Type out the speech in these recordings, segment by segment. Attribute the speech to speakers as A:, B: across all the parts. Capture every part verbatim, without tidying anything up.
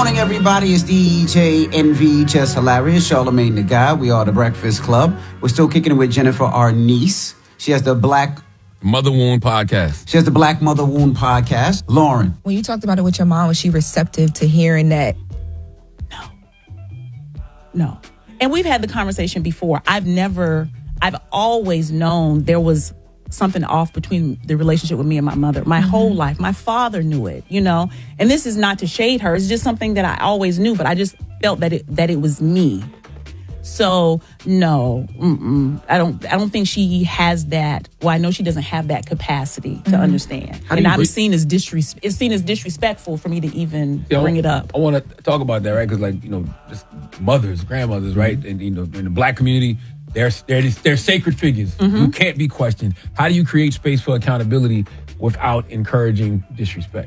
A: morning, everybody. It's D J N V, Just Hilarious, Charlamagne the Guy. We are the Breakfast Club. We're still kicking it with Jennifer, our niece. She has the Black
B: Mother Wound Podcast.
A: She has the Black Mother Wound Podcast. Lauren.
C: When you talked about it with your mom, was she receptive to hearing that?
D: No. No. And we've had the conversation before. I've never, I've always known there was something off between the relationship with me and my mother. My mm-hmm. whole life. My father knew it, you know. And this is not to shade her. It's just something that I always knew, but I just felt that it that it was me. So no, mm-mm. I don't. I don't think she has that. Well, I know she doesn't have that capacity to mm-hmm. understand. And I'm seen as disres- It's seen as disrespectful for me to even
B: yeah,
D: bring it up.
B: I want to talk about that, right? Because, like, you know, just mothers, grandmothers, mm-hmm. right? And you know, in the Black community, they're they're they're sacred figures mm-hmm. who can't be questioned. How do you create space for accountability without encouraging disrespect?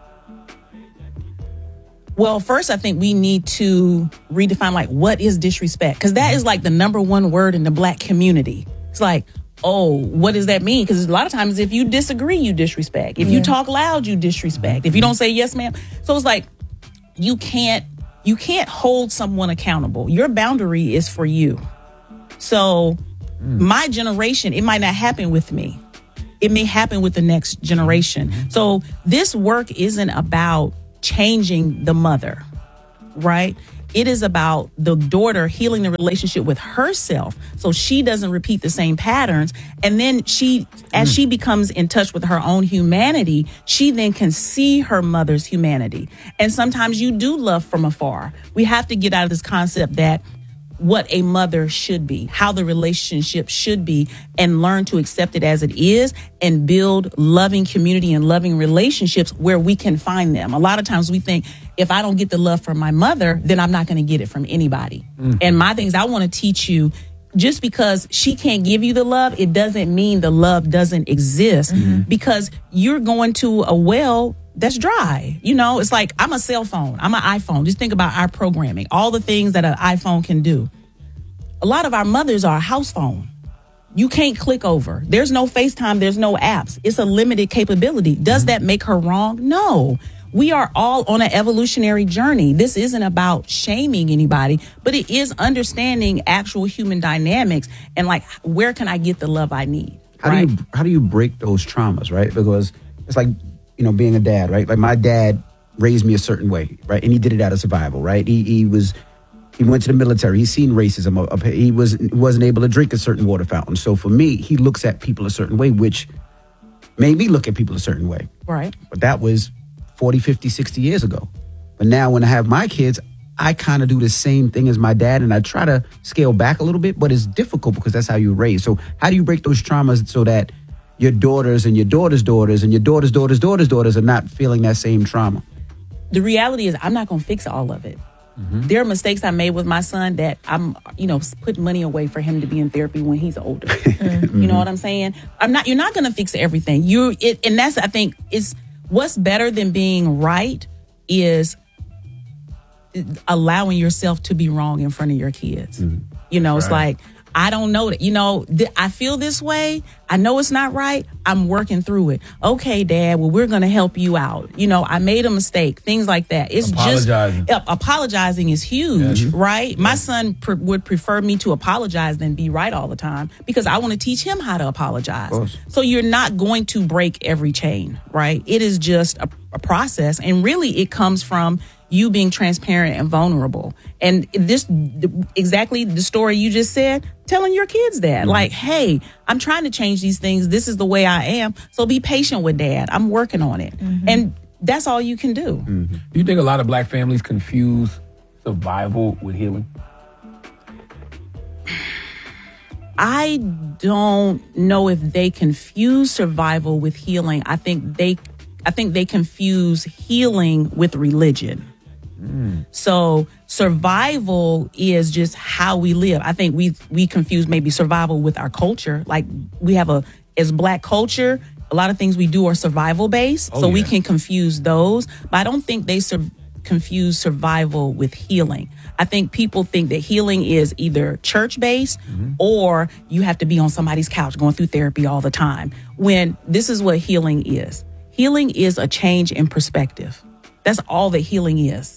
D: Well, first, I think we need to redefine, like, what is disrespect? Because that is, like, the number one word in the Black community. It's like, oh, what does that mean? Because a lot of times if you disagree, you disrespect. If yeah. you talk loud, you disrespect. If you don't say yes, ma'am. So it's like, you can't, you can't hold someone accountable. Your boundary is for you. So mm. my generation, it might not happen with me. It may happen with the next generation. Mm-hmm. So this work isn't about changing the mother, right? It is about the daughter healing the relationship with herself so she doesn't repeat the same patterns. And then she, as mm. she becomes in touch with her own humanity, she then can see her mother's humanity. And sometimes you do love from afar. We have to get out of this concept that what a mother should be, how the relationship should be, and learn to accept it as it is and build loving community and loving relationships where we can find them. A lot of times we think, if I don't get the love from my mother, then I'm not going to get it from anybody. Mm-hmm. And my thing is, I want to teach you, just because she can't give you the love, it doesn't mean the love doesn't exist, mm-hmm. because you're going to a well that's dry. You know, it's like, I'm a cell phone. I'm an iPhone. Just think about our programming, all the things that an iPhone can do. A lot of our mothers are a house phone. You can't click over. There's no FaceTime. There's no apps. It's a limited capability. Does that make her wrong? No. We are all on an evolutionary journey. This isn't about shaming anybody, but it is understanding actual human dynamics and, like, where can I get the love I need?
A: How
D: right?
A: do you how do you break those traumas, right? Because it's like, you know, being a dad, right? Like, my dad raised me a certain way, right? And he did it out of survival, right? He he was he went to the military. He's seen racism. He was wasn't able to drink a certain water fountain. So for me, he looks at people a certain way, which made me look at people a certain way.
D: Right.
A: But that was forty, fifty, sixty years ago. But now when I have my kids, I kind of do the same thing as my dad, and I try to scale back a little bit, but it's difficult because that's how you raise. So how do you break those traumas so that your daughters and your daughters' daughters and your daughters' daughters' daughters' daughters are not feeling that same trauma?
D: The reality is, I'm not going to fix all of it. Mm-hmm. There are mistakes I made with my son that I'm, you know, putting money away for him to be in therapy when he's older. Mm-hmm. You know what I'm saying? I'm not. You're not going to fix everything. You, it, and that's, I think, is what's better than being right is allowing yourself to be wrong in front of your kids. Mm-hmm. You know, it's right. like, I don't know that, you know, th- I feel this way. I know it's not right. I'm working through it. Okay, Dad, well, we're going to help you out. You know, I made a mistake, things like that. It's
B: apologizing.
D: just, uh, apologizing is huge, yeah. right? Yeah. My son pr- would prefer me to apologize than be right all the time because I want to teach him how to apologize. So you're not going to break every chain, right? It is just a, a process. And really it comes from you being transparent and vulnerable. And this, exactly the story you just said, telling your kids that, mm-hmm. like, hey, I'm trying to change these things. This is the way I am. So be patient with Dad. I'm working on it. Mm-hmm. And that's all you can do.
B: Mm-hmm. Do you think a lot of Black families confuse survival with healing?
D: I don't know if they confuse survival with healing. I think they, I think they confuse healing with religion. Mm. So survival is just how we live. I think we we confuse maybe survival with our culture. Like we have a, as Black culture, a lot of things we do are survival based. Oh, so yeah. we can confuse those. But I don't think they sur- confuse survival with healing. I think people think that healing is either church based mm-hmm. or you have to be on somebody's couch going through therapy all the time. When this is what healing is. Healing is a change in perspective. That's all that healing is.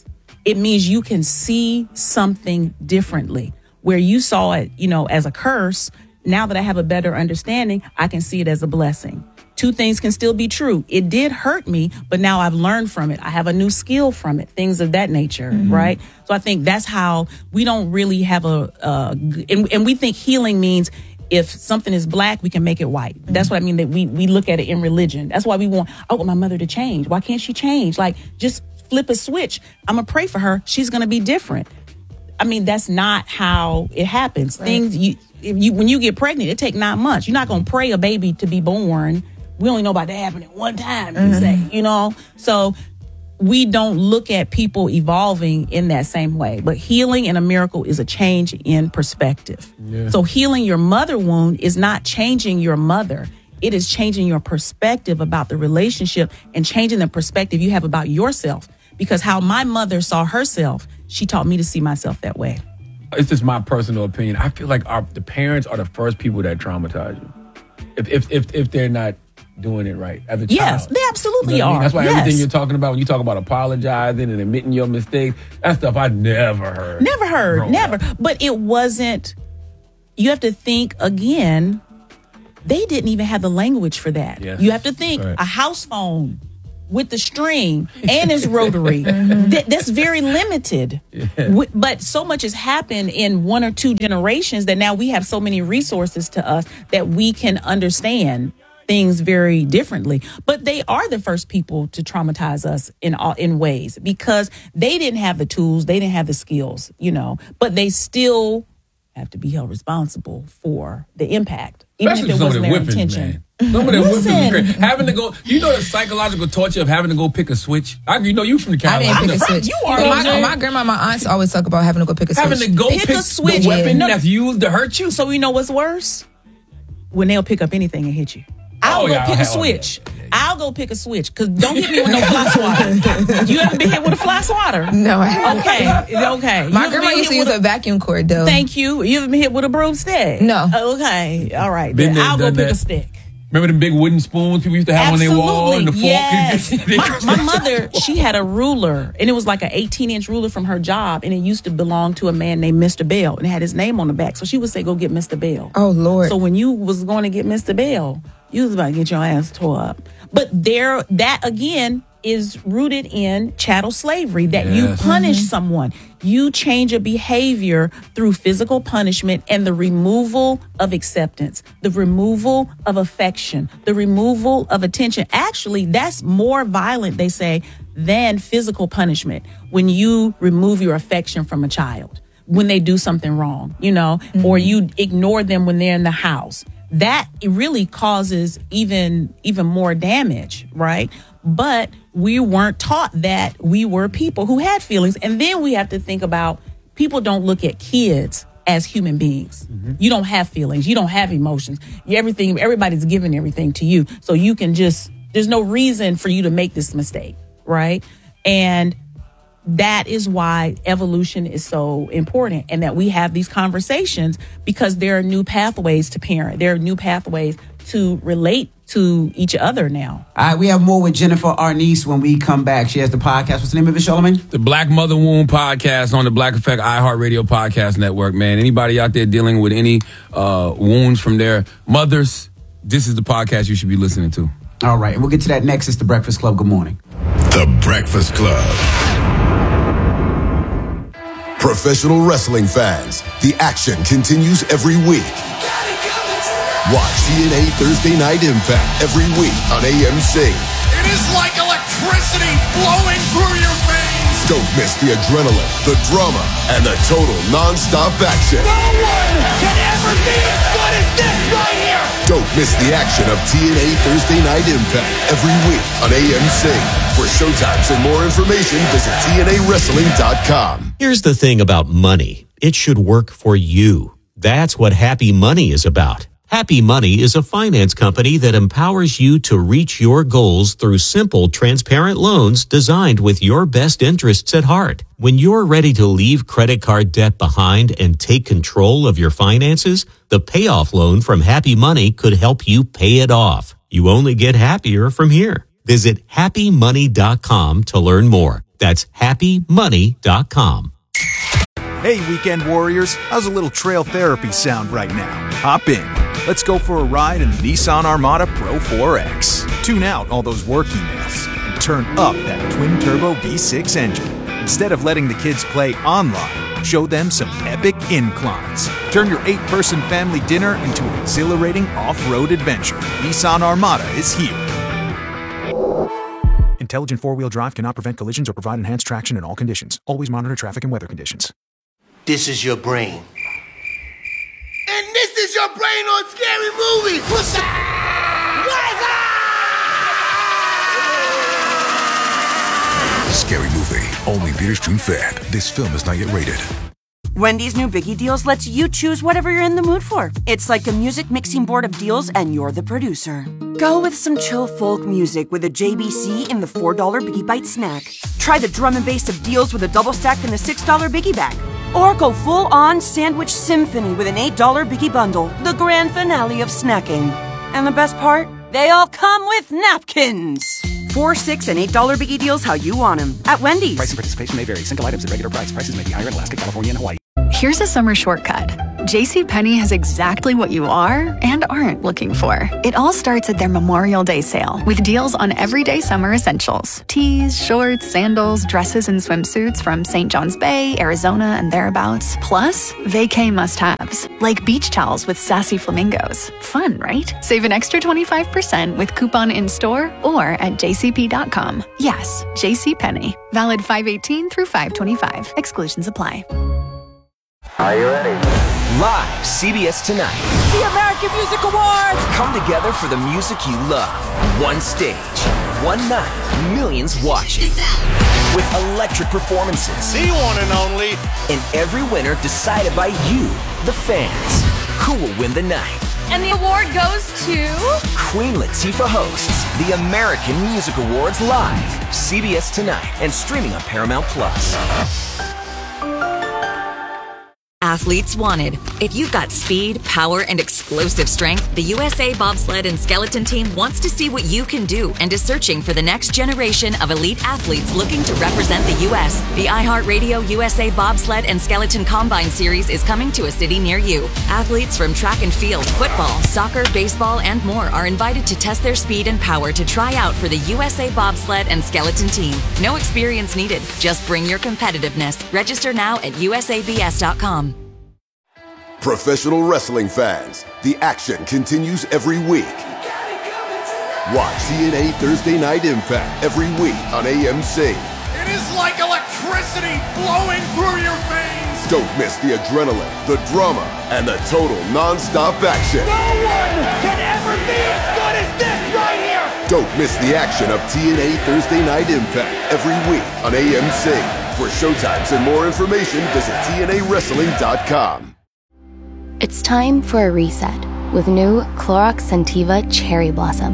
D: it means you can see something differently. Where you saw it, you know, as a curse, now that I have a better understanding, I can see it as a blessing. Two things can still be true. It did hurt me, but now I've learned from it. I have a new skill from it, things of that nature, mm-hmm. right? So I think that's how we don't really have a, uh, and, and we think healing means if something is black, we can make it white. That's what I mean, that we, we look at it in religion. That's why we want, I want my mother to change. Why can't she change? Like, just flip a switch. I'm going to pray for her. She's going to be different. I mean, that's not how it happens. Right. Things you, if you, when you get pregnant, it take nine months. You're not going to pray a baby to be born. We only know about that happening one time, mm-hmm. you say, you know? So we don't look at people evolving in that same way. But healing and a miracle is a change in perspective. Yeah. So healing your mother wound is not changing your mother. It is changing your perspective about the relationship and changing the perspective you have about yourself. Because how my mother saw herself, she taught me to see myself that way.
B: It's just my personal opinion. I feel like our the parents are the first people that traumatize you. If if if, if they're not doing it right as a child.
D: Yes, they absolutely
B: you know
D: are.
B: I mean? That's why
D: yes.
B: everything you're talking about, when you talk about apologizing and admitting your mistakes, that stuff I never heard.
D: Never heard, never. Up. But it wasn't, you have to think again, they didn't even have the language for that. Yes. You have to think right. a house phone with the string and it's rotary. mm-hmm. Th- that's very limited. Yeah. W- but so much has happened in one or two generations that now we have so many resources to us that we can understand things very differently. But they are the first people to traumatize us in all, in ways because they didn't have the tools, they didn't have the skills, you know, but they still have to be held responsible for the impact. Even
B: Especially
D: if it wasn't their
B: whippings,
D: intention.
B: Man. Some of them whippings is great. Having to go, you know the psychological torture of having to go pick a switch? I, you know, you from the Carolinas.
C: I didn't pick a switch.
D: You are.
C: You know my, my grandma, my aunts always talk about having to go pick a switch.
B: Having to go pick,
D: pick a switch.
B: the weapon
D: Yeah.
B: that's used to hurt you.
D: So you know what's worse? When they'll pick up anything and hit you. I'll
B: oh,
D: go
B: yeah,
D: pick
B: I'll
D: a switch.
B: Yeah, yeah, yeah.
D: I'll go pick a switch. Because don't hit me with no fly swatter. You ever been hit with a fly swatter?
C: No, I haven't.
D: Okay, okay.
C: My grandma used to use a, a vacuum cord, though.
D: Thank you. You ever been hit with a broomstick?
C: No.
D: Okay, all right.
B: Been there,
D: I'll go pick
B: that.
D: a stick.
B: Remember them big wooden spoons people used to have
D: Absolutely.
B: on their wall and the fork?
D: Yes. my, my mother, she had a ruler, and it was like an eighteen-inch ruler from her job, and it used to belong to a man named Mister Bell, and it had his name on the back. So she would say, go get Mister Bell.
C: Oh, Lord.
D: So when you was going to get Mister Bell, you was about to get your ass tore up. But there, that again is rooted in chattel slavery, that yes. you punish mm-hmm. someone. You change a behavior through physical punishment and the removal of acceptance, the removal of affection, the removal of attention. Actually, that's more violent, they say, than physical punishment when you remove your affection from a child, when they do something wrong, you know, mm-hmm. or you ignore them when they're in the house. That really causes even even more damage, right? But we weren't taught that we were people who had feelings. And then we have to think about, people don't look at kids as human beings. Mm-hmm. You don't have feelings. You don't have emotions. You, everything, everybody's giving everything to you. So you can just, there's no reason for you to make this mistake, right? And that is why evolution is so important, and that we have these conversations, because there are new pathways to parent. There are new pathways to relate to each other now.
A: All right, we have more with Jennifer Arnice when we come back. She has the podcast. What's the name of it, Charlamagne?
B: The Black Mother Wound Podcast on the Black Effect iHeartRadio Podcast Network, man. Anybody out there dealing with any uh, wounds from their mothers, this is the podcast you should be listening to.
A: All right, and we'll get to that next. It's The Breakfast Club. Good morning.
E: The Breakfast Club. Professional wrestling fans, the action continues every week. Watch T N A Thursday Night Impact every week on A M C.
F: It is like electricity flowing through your veins.
E: Don't miss the adrenaline, the drama, and the total non-stop action.
F: No one can ever be as good as this right here.
E: Don't miss the action of T N A Thursday Night Impact every week on A M C. For showtimes and more information, visit T N A wrestling dot com.
G: Here's the thing about money. It should work for you. That's what Happy Money is about. Happy Money is a finance company that empowers you to reach your goals through simple, transparent loans designed with your best interests at heart. When you're ready to leave credit card debt behind and take control of your finances, the payoff loan from Happy Money could help you pay it off. You only get happier from here. Visit happy money dot com to learn more. That's happy money dot com.
H: Hey, weekend warriors, how's a little trail therapy sound right now? Hop in. Let's go for a ride in the Nissan Armada Pro four X. Tune out all those work emails and turn up that twin-turbo V six engine. Instead of letting the kids play online, show them some epic inclines. Turn your eight-person family dinner into an exhilarating off-road adventure. Nissan Armada is here. Intelligent four-wheel drive cannot prevent collisions or provide enhanced traction in all conditions. Always monitor traffic and weather conditions.
I: This is your brain. And this is your brain on Scary Movie. What's up?
J: Scary Movie, only theaters June fifth. This film is not yet rated.
K: Wendy's new Biggie Deals lets you choose whatever you're in the mood for. It's like a music mixing board of deals, and you're the producer. Go with some chill folk music with a J B C in the four dollar Biggie Bite snack. Try the drum and bass of deals with a double stack in the six dollar Biggie Bag. Or go full-on sandwich symphony with an eight dollar Biggie Bundle, the grand finale of snacking. And the best part? They all come with napkins. Four, six, and eight dollar Biggie Deals how you want them at Wendy's.
L: Price and participation may vary. Single items at regular price. Prices may be higher in Alaska, California, and Hawaii.
M: Here's a summer shortcut. JCPenney has exactly what you are and aren't looking for. It all starts at their Memorial Day sale with deals on everyday summer essentials. Tees, shorts, sandals, dresses, and swimsuits from Saint John's Bay, Arizona, and thereabouts. Plus, vacay must-haves, like beach towels with sassy flamingos. Fun, right? Save an extra twenty-five percent with coupon in-store or at j c p dot com. Yes, JCPenney. Valid five eighteen through five twenty-five. Exclusions apply.
N: Are you ready? Live, C B S Tonight.
O: The American Music Awards!
N: Come together for the music you love. One stage, one night, millions watching. With electric performances.
F: The one and only.
N: And every winner decided by you, the fans. Who will win the night?
O: And the award goes to...
N: Queen Latifah hosts the American Music Awards live. C B S Tonight and streaming on Paramount Plus.
P: Athletes wanted. If you've got speed, power, and explosive strength, the U S A Bobsled and Skeleton Team wants to see what you can do and is searching for the next generation of elite athletes looking to represent the U S The iHeartRadio U S A Bobsled and Skeleton Combine Series is coming to a city near you. Athletes from track and field, football, soccer, baseball, and more are invited to test their speed and power to try out for the U S A Bobsled and Skeleton Team. No experience needed. Just bring your competitiveness. Register now at U S A B S dot com.
E: Professional wrestling fans, the action continues every week. Watch T N A Thursday Night Impact every week on A M C.
F: It is like electricity flowing through your veins.
E: Don't miss the adrenaline, the drama, and the total non-stop action.
F: No one can ever be as good as this right here.
E: Don't miss the action of T N A Thursday Night Impact every week on A M C. For showtimes and more information, visit T N A wrestling dot com.
Q: It's time for a reset with new Clorox Scentiva Cherry Blossom.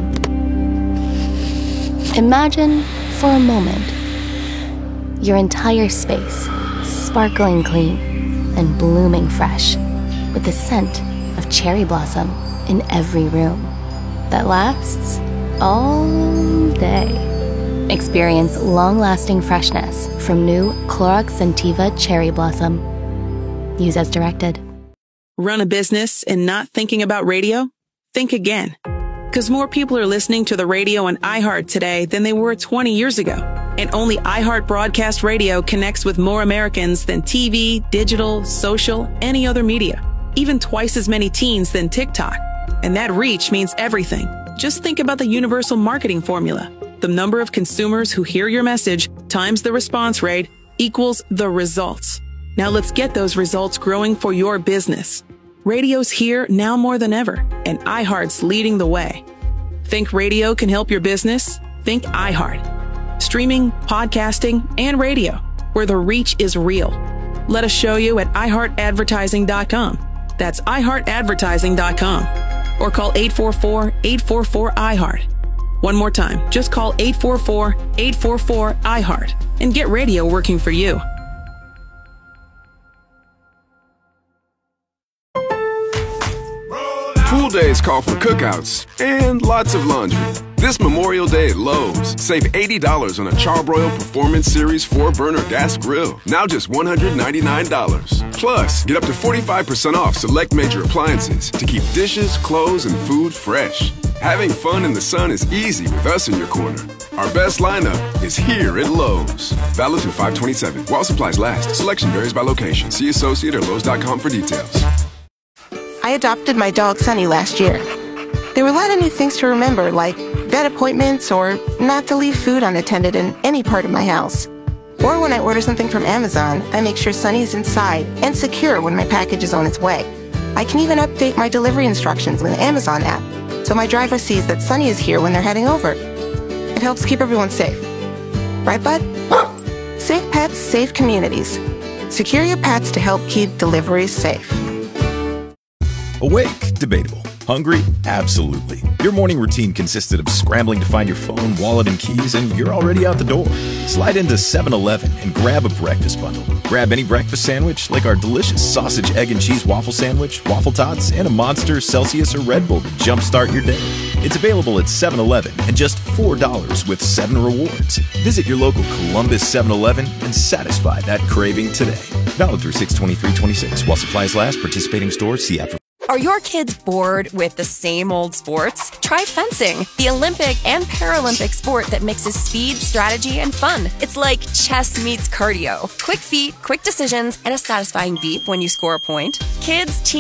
Q: Imagine, for a moment, your entire space sparkling clean and blooming fresh with the scent of cherry blossom in every room that lasts all day. Experience long-lasting freshness from new Clorox Scentiva Cherry Blossom. Use as directed.
R: Run a business and not thinking about radio? Think again. Because more people are listening to the radio on iHeart today than they were twenty years ago. And only iHeart Broadcast Radio connects with more Americans than T V, digital, social, any other media. Even twice as many teens than TikTok. And that reach means everything. Just think about the universal marketing formula. The number of consumers who hear your message times the response rate equals the results. Now let's get those results growing for your business. Radio's here now more than ever, and iHeart's leading the way. Think radio can help your business? Think iHeart. Streaming, podcasting, and radio, where the reach is real. Let us show you at i heart advertising dot com. That's i heart advertising dot com. Or call eight four four, eight four four, I heart. One more time, just call eight four four, eight four four, I heart and get radio working for you.
S: Food Days call for cookouts and lots of laundry. This Memorial Day at Lowe's, save eighty dollars on a Charbroil Performance Series four burner gas grill. Now just one hundred ninety-nine dollars. Plus, get up to forty-five percent off select major appliances to keep dishes, clothes, and food fresh. Having fun in the sun is easy with us in your corner. Our best lineup is here at Lowe's. Valid through five twenty-seven. While supplies last. Selection varies by location. See associate or Lowe's dot com for details.
T: I adopted my dog Sunny last year. There were a lot of new things to remember, like vet appointments or not to leave food unattended in any part of my house. Or when I order something from Amazon, I make sure Sunny is inside and secure when my package is on its way. I can even update my delivery instructions with the Amazon app, so my driver sees that Sunny is here when they're heading over. It helps keep everyone safe. Right, bud? Safe pets, safe communities. Secure your pets to help keep deliveries safe.
H: Awake? Debatable. Hungry? Absolutely. Your morning routine consisted of scrambling to find your phone, wallet, and keys, and you're already out the door. Slide into seven eleven and grab a breakfast bundle. Grab any breakfast sandwich, like our delicious sausage, egg, and cheese waffle sandwich, waffle tots, and a Monster, Celsius, or Red Bull to jumpstart your day. It's available at seven eleven and just four dollars with seven rewards. Visit your local Columbus seven eleven and satisfy that craving today. Valid through six twenty-three twenty-six. While supplies last, participating stores, see app for.
U: Are your kids bored with the same old sports? Try fencing, the Olympic and Paralympic sport that mixes speed, strategy, and fun. It's like chess meets cardio. Quick feet, quick decisions, and a satisfying beep when you score a point. Kids, teens,